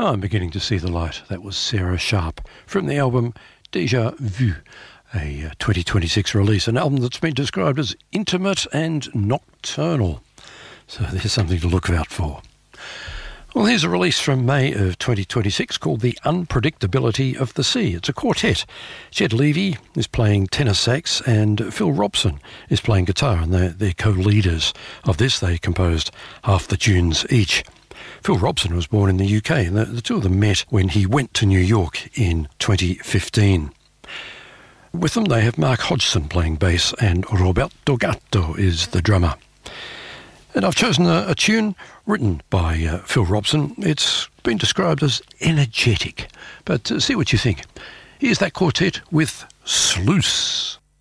I'm beginning to see the light. That was Sarah Sharp from the album Deja Vu, a 2026 release, an album that's been described as intimate and nocturnal. So there's something to look out for. Well, here's a release from May of 2026 called The Unpredictability of the Sea. It's a quartet. Jed Levy is playing tenor sax and Phil Robson is playing guitar, and they're co-leaders of this. They composed half the tunes each. Phil Robson was born in the UK, and the two of them met when he went to New York in 2015. With them, they have Mark Hodgson playing bass, and Roberto Gatto is the drummer. And I've chosen a tune written by Phil Robson. It's been described as energetic, but see what you think. Here's that quartet with Sluice.